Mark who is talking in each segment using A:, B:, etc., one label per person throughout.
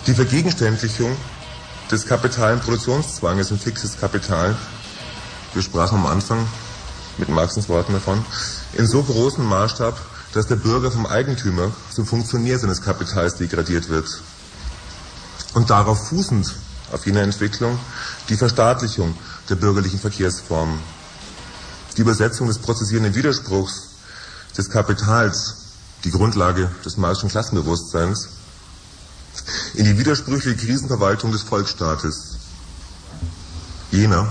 A: Die Vergegenständlichung des kapitalen Produktionszwanges in fixes Kapital, wir sprachen am Anfang mit Marxens Worten davon, in so großem Maßstab, dass der Bürger vom Eigentümer zum Funktionär seines Kapitals degradiert wird. Und darauf fußend, auf jener Entwicklung, die Verstaatlichung der bürgerlichen Verkehrsformen, die Übersetzung des prozessierenden Widerspruchs des Kapitals, die Grundlage des marxischen Klassenbewusstseins, in die widersprüchliche Krisenverwaltung des Volksstaates. Jener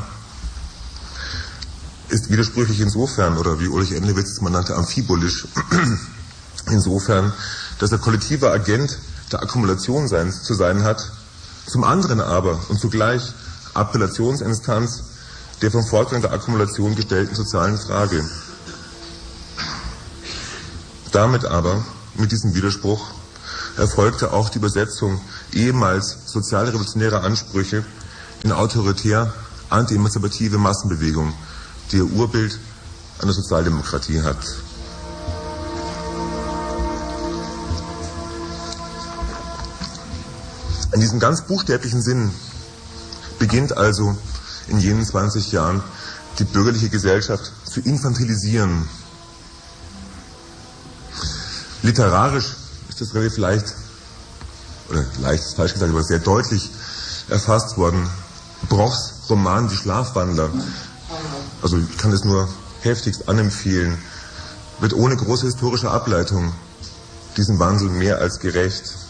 A: ist widersprüchlich insofern, oder wie Ulrich Endlewitz es mal nannte, amphibulisch, insofern, dass er kollektiver Agent der Akkumulation zu sein hat, zum anderen aber und zugleich Appellationsinstanz der vom Fortgang der Akkumulation gestellten sozialen Frage. Damit aber, mit diesem Widerspruch, erfolgte auch die Übersetzung ehemals sozialrevolutionärer Ansprüche in autoritär anti-emanzipative Massenbewegung, die ihr Urbild an der Sozialdemokratie hat. In diesem ganz buchstäblichen Sinn beginnt also in jenen 20 Jahren die bürgerliche Gesellschaft zu infantilisieren. Literarisch ist das relativ leicht, oder leicht ist falsch gesagt, aber sehr deutlich erfasst worden. Brochs Roman Die Schlafwandler, also ich kann es nur heftigst anempfehlen, wird ohne große historische Ableitung diesem Wandel mehr als gerecht.